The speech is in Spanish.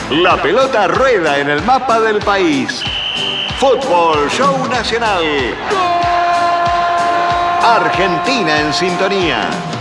La pelota rueda en el mapa del país. Fútbol Show Nacional. Argentina en sintonía.